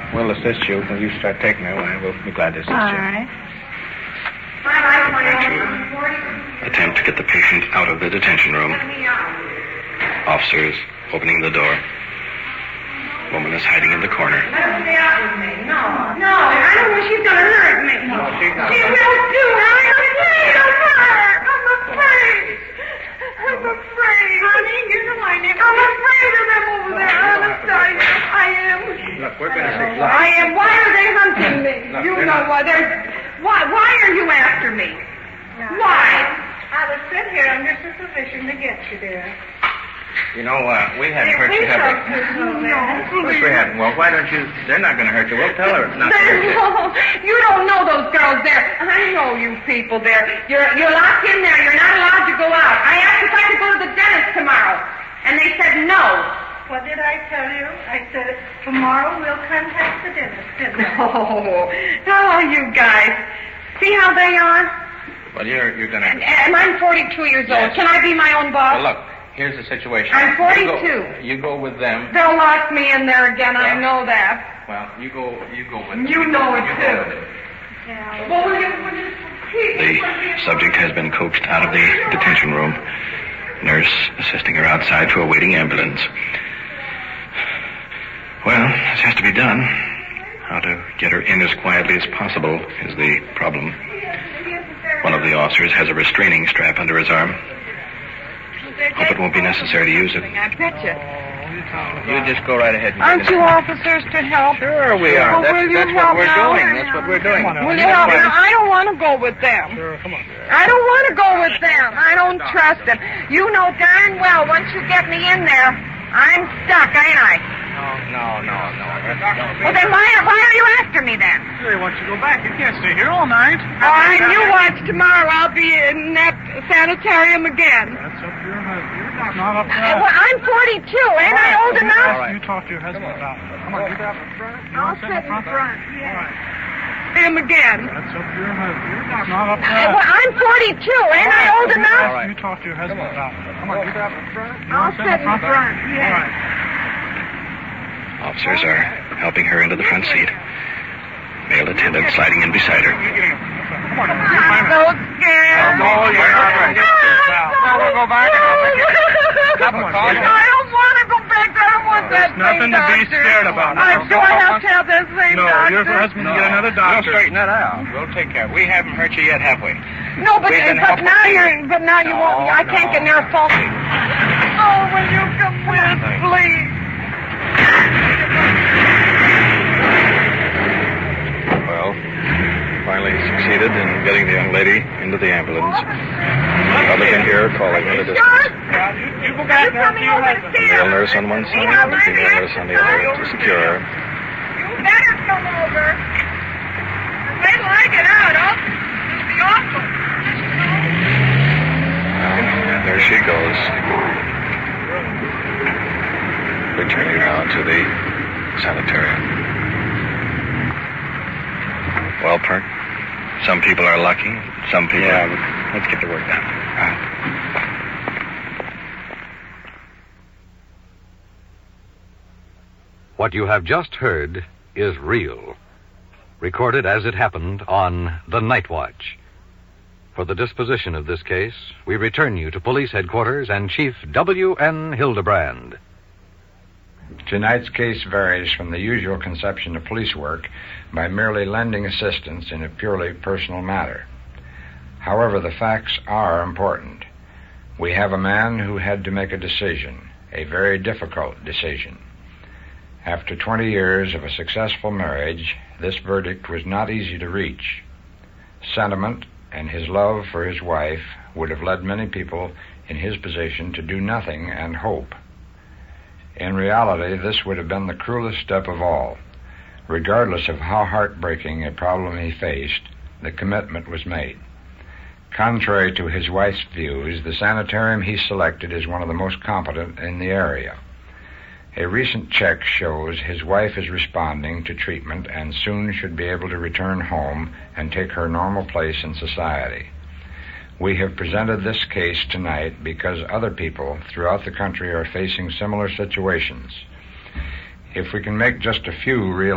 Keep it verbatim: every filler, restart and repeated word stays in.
we'll assist you. When you start taking her, we'll be glad to assist All you. All right. Attempt to get the patient out of the detention room. Officers opening the door. Woman is hiding in the corner. Let her stay out with me. No, no, I know where she's going to hurt me. No, she's not. She will too. I'm afraid of her. I'm afraid. I'm afraid. Honey, you know I never... I'm afraid of them over there. Honest, I, I am. Look, we're going to see... Look. I am. Why are they hunting me? Look, you they're know not- why. They're... Why, why are you after me? Why? I was sent here under supervision to get you there. You know, uh, we hadn't hurt you, have we? Of course we hadn't. Well, why don't you... They're not going to hurt you. We'll tell her it's not going to hurt you. You don't know those girls there. I know you people there. You're you're locked in there. You're not allowed to go out. I asked if I could go to the dentist tomorrow, and they said no. What did I tell you? I said tomorrow we'll contact the dentist, didn't I? Oh, how are you guys? See how they are? Well, you're, you're going to... And, and I'm forty-two years old. Yes. Can I be my own boss? Well, look, here's the situation. I'm You forty-two. go, you go with them. They'll lock me in there again. I Yeah. know that. Well, you go You go with them. You know it, You go too. with them. Yeah. Well, will you, will you please... The subject has been coaxed out of the detention room. Nurse assisting her outside to a waiting ambulance. Well, this has to be done. How to get her in as quietly as possible is the problem. One of the officers has a restraining strap under his arm. Hope it won't be necessary to use it. I bet you. You just go right ahead. And Aren't get you in. officers to help? Sure we are. Well, that's will you that's help what we're now? doing. That's what we're doing. Will you help me? I don't want to go with them. Sure, come on. I don't want to go with them. I don't trust them. You know darn well once you get me in there, I'm stuck, ain't I? No, no, no, no. Well, then why, why are you after me then? They want you to go back. You can't stay here all night. Oh, I knew once tomorrow I'll be in that sanitarium again. That's up to your husband. You're not up to Uh, well, I'm forty-two. Ain't I old enough? All right. You talk to your husband about it. Come on, get out in front. You I'll want to sit in front. All right. Him again. That's up to your husband. You're not up to Uh, well, I'm forty-two. Ain't I old enough? You talk to your husband about it. Come on, get out in front. You I'll want to sit in front. All Yeah. right. Officers are helping her into the front seat. Male attendant sliding in beside her. Come on, I'm so scared. No, you're not right. Now we'll go back and I'll make it. Cup of coffee. I don't want to go back. I don't want that There's nothing thing, to be doctor. scared about. I'm sure I have to have that same No, doctor. your husband will get another We'll doctor. straighten that out. We'll take care of it. We haven't hurt you yet, have we? No, but, We've been but helping. now you're, but now you No, won't. I can't no. get near a phone. Oh, will you come with, please? Well, finally succeeded in getting the young lady into the ambulance. Others in here calling in the distance. Yeah, you, you go back now and see your husband. The male nurse on one side, the female nurse on the other to secure her. You better come over. Wait till I get out. I'll, it'll be awful. Well, there she goes. Returning now to the sanitarium. Well, Perk, some people are lucky, some people... Yeah, but let's get the work done. What you have just heard is real. Recorded as it happened on The Night Watch. For the disposition of this case, we return you to Police Headquarters and Chief W N Hildebrand. Tonight's case varies from the usual conception of police work by merely lending assistance in a purely personal matter. However, the facts are important. We have a man who had to make a decision, a very difficult decision. After twenty years of a successful marriage, this verdict was not easy to reach. Sentiment and his love for his wife would have led many people in his position to do nothing and hope. In reality, this would have been the cruelest step of all. Regardless of how heartbreaking a problem he faced, the commitment was made. Contrary to his wife's views, the sanitarium he selected is one of the most competent in the area. A recent check shows his wife is responding to treatment and soon should be able to return home and take her normal place in society. We have presented this case tonight because other people throughout the country are facing similar situations. If we can make just a few real